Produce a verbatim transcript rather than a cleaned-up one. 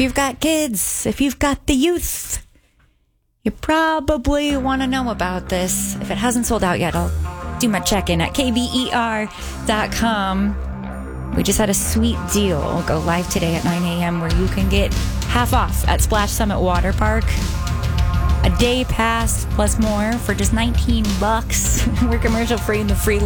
you've got kids, if you've got the youth, you probably want to know about this. If it hasn't sold out yet, I'll do my check-in at K B E R dot com. We just had a sweet deal go live today at nine a.m. where you can get half off at Splash Summit Water Park. A day pass plus more for just nineteen bucks. We're commercial free in the free